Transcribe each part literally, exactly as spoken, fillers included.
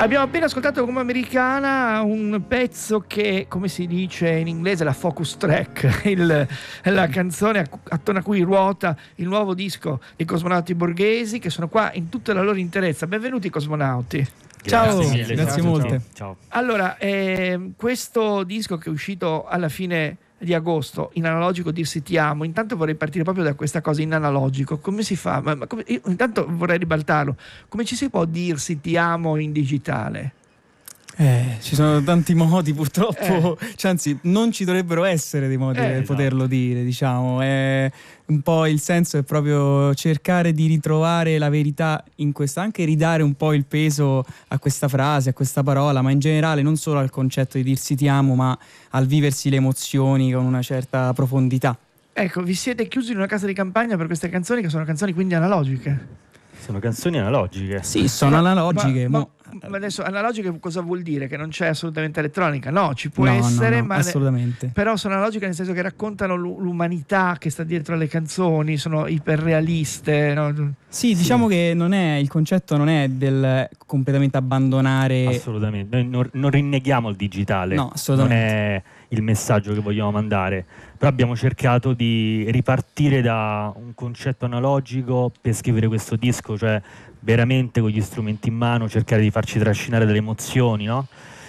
Abbiamo appena ascoltato come americana un pezzo che, come si dice in inglese, la focus track, il, la canzone attorno a cui ruota il nuovo disco dei Cosmonauti Borghesi, che sono qua in tutta la loro interezza. Benvenuti Cosmonauti. Ciao, Grazie, mille, grazie ciao, molte. Ciao. Ciao. Allora, eh, questo disco che è uscito alla fine di agosto in analogico, Dirsi ti amo, intanto vorrei partire proprio da questa cosa in analogico. Come si fa? Ma, ma come, io intanto vorrei ribaltarlo. Come ci si può dirsi ti amo in digitale? Eh, ci sono tanti modi purtroppo, Eh. cioè, anzi non ci dovrebbero essere dei modi Eh, per poterlo dire, diciamo. È un po' il senso è proprio cercare di ritrovare la verità in questa, anche ridare un po' il peso a questa frase, a questa parola, ma in generale non solo al concetto di dirsi ti amo, ma al viversi le emozioni con una certa profondità. Ecco, vi siete chiusi in una casa di campagna per queste canzoni, che sono canzoni quindi analogiche? Sono canzoni analogiche. Sì, sono Ma- analogiche. ma, mo- ma, ma adesso analogiche cosa vuol dire? Che non c'è assolutamente elettronica? No, ci può No, no, essere, no, ma assolutamente. però sono analogiche nel senso che raccontano l'u- l'umanità che sta dietro alle canzoni, sono iperrealiste, no? Sì, diciamo che non è, il concetto non è del completamente abbandonare. Assolutamente. Noi non, non rinneghiamo il digitale. No, assolutamente. Non è il messaggio che vogliamo mandare. Però abbiamo cercato di ripartire da un concetto analogico per scrivere questo disco, cioè veramente con gli strumenti in mano, cercare di farci trascinare delle emozioni, no?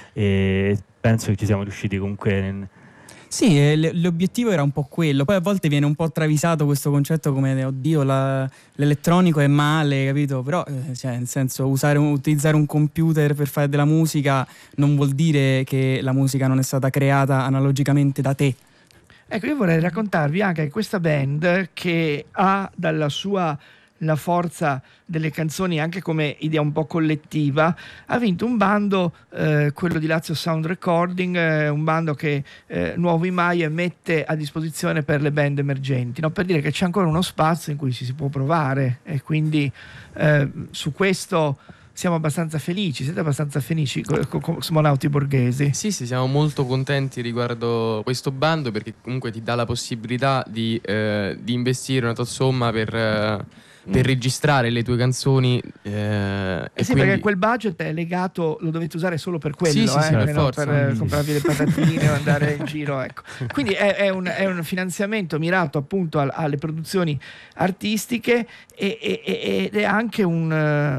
E penso che ci siamo riusciti comunque. nel- Sì, eh, l- l'obiettivo era un po' quello. Poi a volte viene un po' travisato questo concetto come oddio, la- l'elettronico è male, capito? Però, eh, cioè, nel senso, usare un- utilizzare un computer per fare della musica non vuol dire che la musica non è stata creata analogicamente da te. Ecco, io vorrei raccontarvi anche questa band che ha dalla sua la forza delle canzoni anche come idea un po' collettiva, ha vinto un bando, eh, quello di Lazio Sound Recording, eh, un bando che eh, Nuovo Imaie mette a disposizione per le band emergenti, no? Per dire che c'è ancora uno spazio in cui si, si può provare, e quindi eh, su questo siamo abbastanza felici. Siete abbastanza felici con Cosmonauti Borghesi? Sì, sì, siamo molto contenti riguardo questo bando, perché comunque ti dà la possibilità di, eh, di investire una tua somma per, eh, per registrare le tue canzoni. Eh, Eh e sì, quindi... perché quel budget è legato, lo dovete usare solo per quello, Sì, sì, eh, sì, per che non forza. per eh, Mm. comprarvi le patatine o andare in giro, ecco. Quindi è, è un, è un finanziamento mirato appunto al- alle produzioni artistiche, e, e- e- ed è anche un, eh,